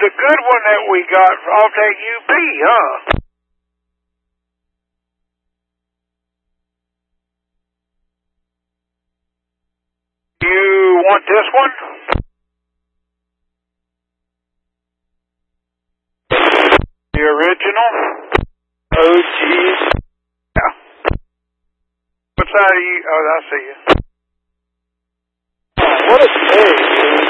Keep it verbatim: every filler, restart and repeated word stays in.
the good one that we got off that U P, huh? You want this one? The original? Oh, geez. Yeah. What side are you? Oh, I see you. What a day, dude.